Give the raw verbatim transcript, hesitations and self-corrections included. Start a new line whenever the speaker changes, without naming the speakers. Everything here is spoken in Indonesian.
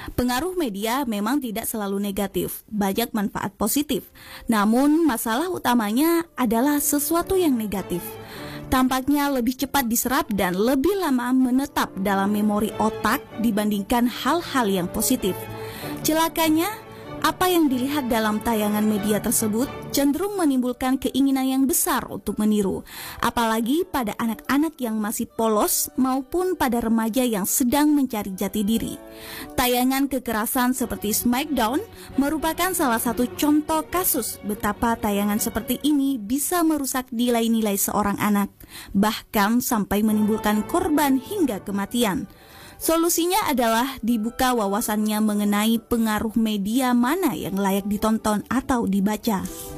Pengaruh media memang tidak selalu negatif, banyak manfaat positif. Namun masalah utamanya adalah sesuatu yang negatif. Tampaknya lebih cepat diserap dan lebih lama menetap dalam memori otak dibandingkan hal-hal yang positif. Celakanya, apa yang dilihat dalam tayangan media tersebut cenderung menimbulkan keinginan yang besar untuk meniru, apalagi pada anak-anak yang masih polos maupun pada remaja yang sedang mencari jati diri. Tayangan kekerasan seperti Smackdown merupakan salah satu contoh kasus betapa tayangan seperti ini bisa merusak nilai-nilai seorang anak, bahkan sampai menimbulkan korban hingga kematian. Solusinya adalah dibuka wawasannya mengenai pengaruh media mana yang layak ditonton atau dibaca.